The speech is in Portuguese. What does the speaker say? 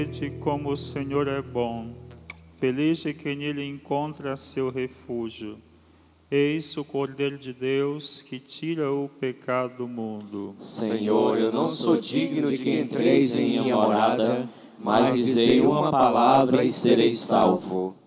Como o Senhor é bom, feliz de quem nele encontra seu refúgio. Eis o Cordeiro de Deus que tira o pecado do mundo. Senhor, eu não sou digno de que entreis em minha morada, mas dizei uma palavra e serei salvo.